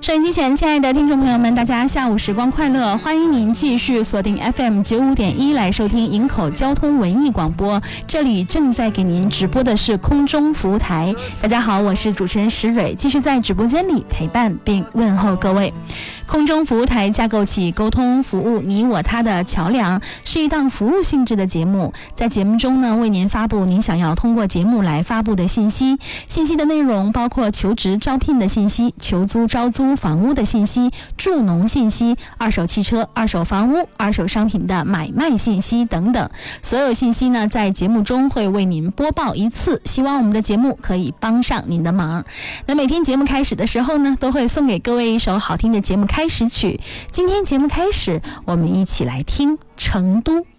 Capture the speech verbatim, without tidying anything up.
收音机前，亲爱的听众朋友们，大家下午时光快乐！欢迎您继续锁定 F M 九五点一来收听营口交通文艺广播。这里正在给您直播的是空中服务台。大家好，我是主持人石蕊，继续在直播间里陪伴并问候各位。空中服务台架构起沟通服务你我他的桥梁，是一档服务性质的节目。在节目中呢，为您发布您想要通过节目来发布的信息。信息的内容包括求职招聘的信息、求租招租房屋的信息、助农信息、二手汽车、二手房屋、二手商品的买卖信息等等。所有信息呢，在节目中会为您播报一次，希望我们的节目可以帮上您的忙。那每天节目开始的时候呢，都会送给各位一首好听的节目开始曲。今天节目开始，我们一起来听《成都》。